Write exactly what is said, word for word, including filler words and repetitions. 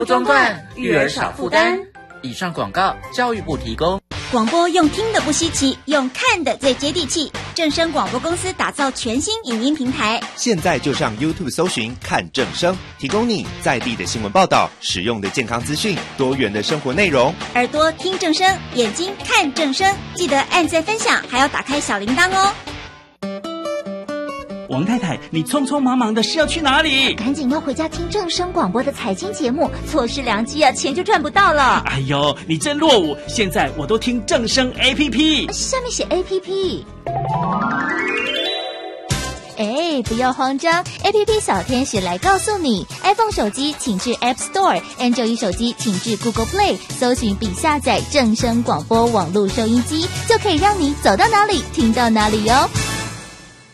不中断，育儿少负担。以上广告，教育部提供。 广播用听的不稀奇，用看的最接地气。正声广播公司打造全新影音平台， 现在就上 YouTube 搜寻看正声，提供你在地的新闻报道、实用的健康资讯、多元的生活内容。 耳朵听正声，眼睛看正声，记得按赞分享，还要打开小铃铛哦。 王太太，你匆匆忙忙的是要去哪里？ 赶紧要回家听正声广播的财经节目，错失良机啊，钱就赚不到了。 哎呦，你真落伍！现在我都听正声 A P P， 下面写 A P P。哎，不要慌张 ，A P P 小天使来告诉你 ，iPhone 手机请至 App Store，Android 手机请至 Google Play， 搜寻并下载正声广播网络收音机，就可以让你走到哪里听到哪里哟。